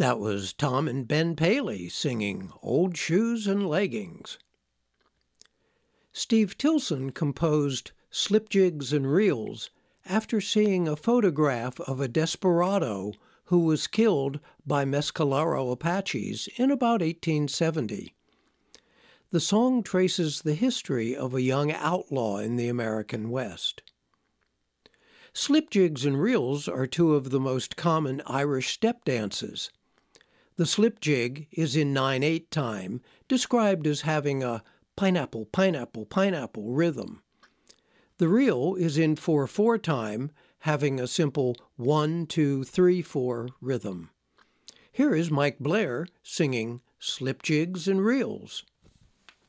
That was Tom and Ben Paley singing Old Shoes and Leggings. Steve Tilson composed Slipjigs and Reels after seeing a photograph of a desperado who was killed by Mescalero Apaches in about 1870. The song traces the history of a young outlaw in the American West. Slipjigs and reels are two of the most common Irish step dances. The slipjig is in 9/8 time, described as having a pineapple, pineapple, pineapple rhythm. The reel is in 4/4 time, having a simple 1, 2, 3, 4 rhythm. Here is Mike Blair singing Slipjigs and Reels.